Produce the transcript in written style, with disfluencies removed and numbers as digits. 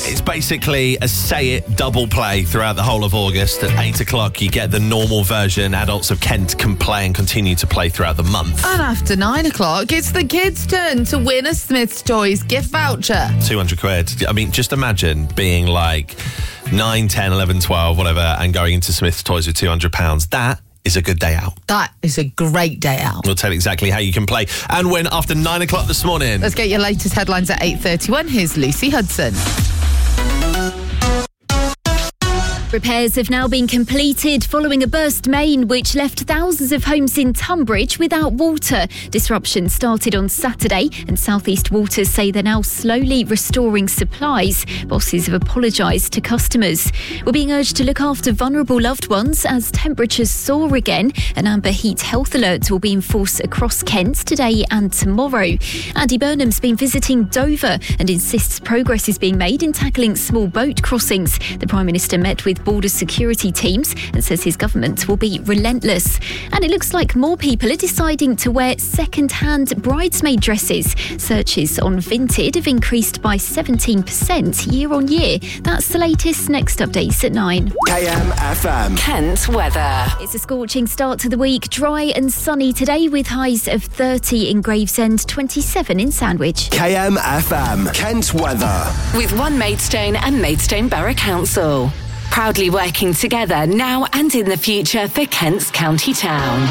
It's basically a Say It double play throughout the whole of August. At 8 o'clock, you get the normal version. Adults of Kent can play and continue to play throughout the month. And after 9 o'clock, it's the kids' turn to win a Smith's Toys gift voucher. 200 quid. I mean, just imagine being like 9, 10, 11, 12, whatever, and going into Smith's Toys with £200. That is a good day out. That is a great day out. We'll tell you exactly how you can play and win after 9 o'clock this morning. Let's get your latest headlines at 8:31. Here's Lucy Hudson. Repairs have now been completed following a burst main which left thousands of homes in Tunbridge without water. Disruption started on Saturday and South East Waters say they're now slowly restoring supplies. Bosses have apologised to customers. We're being urged to look after vulnerable loved ones as temperatures soar again. An amber heat health alert will be in force across Kent today and tomorrow. Andy Burnham's been visiting Dover and insists progress is being made in tackling small boat crossings. The Prime Minister met with border security teams and says his government will be relentless. And it looks like more people are deciding to wear second-hand bridesmaid dresses. Searches on Vinted have increased by 17% year on year. That's the latest. Next updates at 9. KMFM. Kent weather. It's a scorching start to the week. Dry and sunny today with highs of 30 in Gravesend, 27 in Sandwich. KMFM. Kent weather. With One Maidstone and Maidstone Borough Council. Proudly working together now and in the future for Kent's county town.